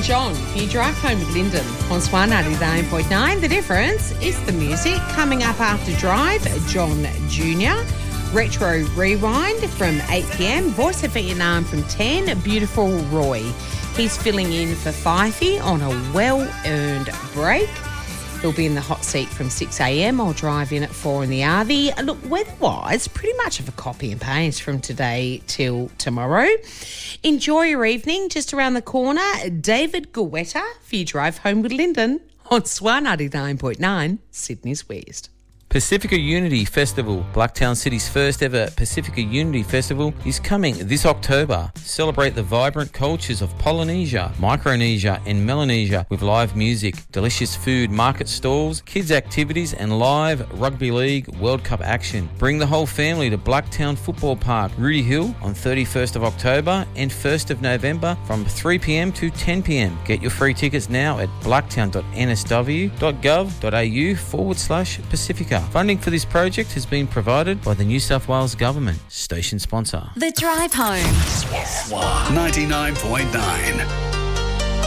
John for your drive home with Lyndon on Swan 99.9. The difference is the music. Coming up after Drive, John Jr., Retro Rewind from 8 p.m, Voice of Vietnam from 10, Beautiful Roy. He's filling in for Fifey on a well-earned break. He'll be in the hot seat from 6 a.m. I'll drive in at 4 in the RV. Look, weather-wise, pretty much of a copy and paste from today till tomorrow. Enjoy your evening. Just around the corner, David Guetta for your drive home with Lyndon on Swan 99.9, Sydney's West. Pacifica Unity Festival, Blacktown City's first ever Pacifica Unity Festival, is coming this October. Celebrate the vibrant cultures of Polynesia, Micronesia and Melanesia with live music, delicious food, market stalls, kids activities and live Rugby League World Cup action. Bring the whole family to Blacktown Football Park, Rudy Hill on 31st of October and 1st of November from 3 p.m. to 10 p.m. Get your free tickets now at blacktown.nsw.gov.au/Pacifica. Funding for this project has been provided by the New South Wales Government. Station sponsor. The Drive Home. Swan 99.9.